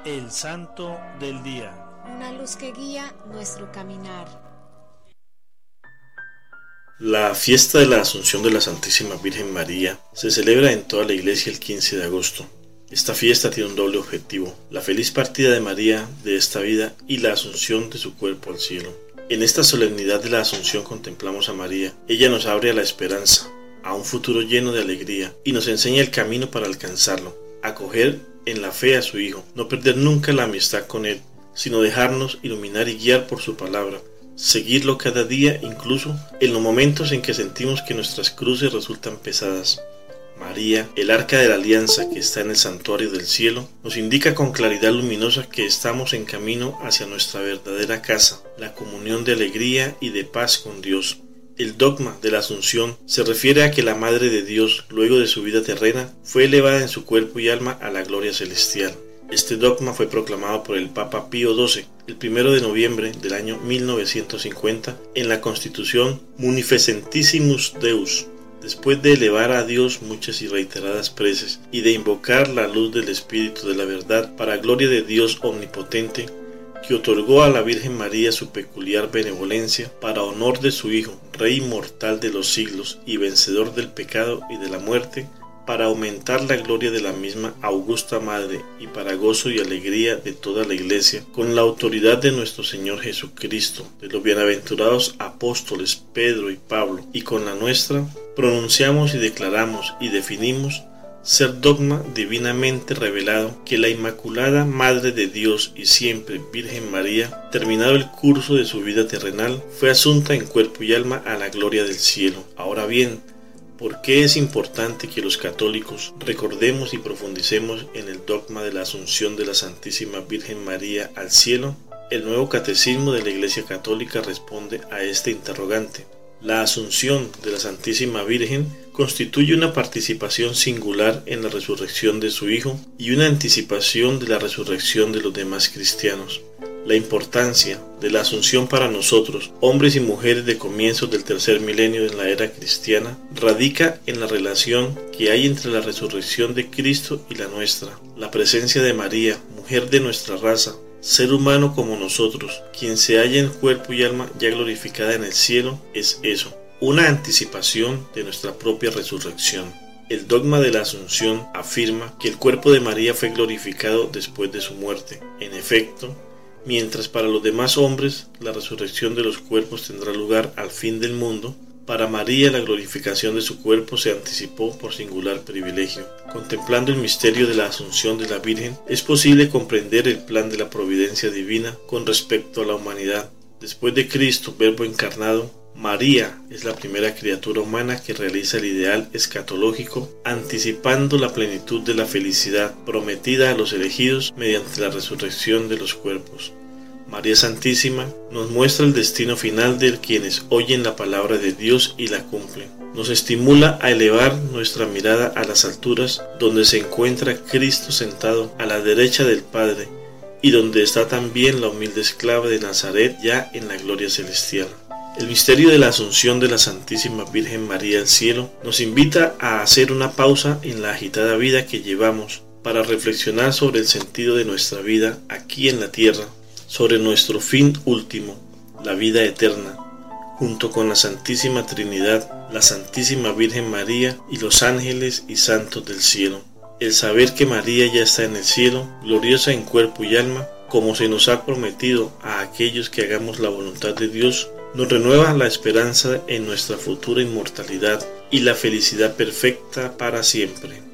El Santo del Día. Una luz que guía nuestro caminar. La fiesta de la Asunción de la Santísima Virgen María se celebra en toda la Iglesia el 15 de agosto. Esta fiesta tiene un doble objetivo: la feliz partida de María de esta vida y la asunción de su cuerpo al cielo. En esta solemnidad de la Asunción contemplamos a María. Ella nos abre a la esperanza, a un futuro lleno de alegría, y nos enseña el camino para alcanzarlo: acoger en la fe a su Hijo, no perder nunca la amistad con Él, sino dejarnos iluminar y guiar por su palabra, seguirlo cada día, incluso en los momentos en que sentimos que nuestras cruces resultan pesadas. María, el arca de la alianza que está en el santuario del cielo, nos indica con claridad luminosa que estamos en camino hacia nuestra verdadera casa, la comunión de alegría y de paz con Dios. El dogma de la Asunción se refiere a que la Madre de Dios, luego de su vida terrena, fue elevada en su cuerpo y alma a la gloria celestial. Este dogma fue proclamado por el Papa Pío XII el 1 de noviembre del año 1950 en la Constitución Munificentissimus Deus. Después de elevar a Dios muchas y reiteradas preces y de invocar la luz del Espíritu de la verdad para gloria de Dios omnipotente, que otorgó a la Virgen María su peculiar benevolencia para honor de su Hijo, Rey inmortal de los siglos y vencedor del pecado y de la muerte, para aumentar la gloria de la misma augusta Madre y para gozo y alegría de toda la Iglesia, con la autoridad de nuestro Señor Jesucristo, de los bienaventurados apóstoles Pedro y Pablo, y con la nuestra, pronunciamos y declaramos y definimos ser dogma divinamente revelado que la Inmaculada Madre de Dios y siempre Virgen María, terminado el curso de su vida terrenal, fue asunta en cuerpo y alma a la gloria del cielo. Ahora bien, ¿por qué es importante que los católicos recordemos y profundicemos en el dogma de la Asunción de la Santísima Virgen María al cielo? El nuevo Catecismo de la Iglesia Católica responde a este interrogante. La Asunción de la Santísima Virgen constituye una participación singular en la resurrección de su Hijo y una anticipación de la resurrección de los demás cristianos. La importancia de la Asunción para nosotros, hombres y mujeres de comienzos del tercer milenio en la era cristiana, radica en la relación que hay entre la resurrección de Cristo y la nuestra. La presencia de María, mujer de nuestra raza, ser humano como nosotros, quien se halla en cuerpo y alma ya glorificada en el cielo, es eso, una anticipación de nuestra propia resurrección. El dogma de la Asunción afirma que el cuerpo de María fue glorificado después de su muerte. En efecto, mientras para los demás hombres la resurrección de los cuerpos tendrá lugar al fin del mundo, para María la glorificación de su cuerpo se anticipó por singular privilegio. Contemplando el misterio de la Asunción de la Virgen, es posible comprender el plan de la providencia divina con respecto a la humanidad. Después de Cristo, Verbo encarnado, María es la primera criatura humana que realiza el ideal escatológico, anticipando la plenitud de la felicidad prometida a los elegidos mediante la resurrección de los cuerpos. María Santísima nos muestra el destino final de quienes oyen la palabra de Dios y la cumplen. Nos estimula a elevar nuestra mirada a las alturas, donde se encuentra Cristo sentado a la derecha del Padre y donde está también la humilde esclava de Nazaret ya en la gloria celestial. El misterio de la Asunción de la Santísima Virgen María al cielo nos invita a hacer una pausa en la agitada vida que llevamos para reflexionar sobre el sentido de nuestra vida aquí en la tierra, sobre nuestro fin último, la vida eterna, junto con la Santísima Trinidad, la Santísima Virgen María y los ángeles y santos del cielo. El saber que María ya está en el cielo, gloriosa en cuerpo y alma, como se nos ha prometido a aquellos que hagamos la voluntad de Dios, nos renueva la esperanza en nuestra futura inmortalidad y la felicidad perfecta para siempre.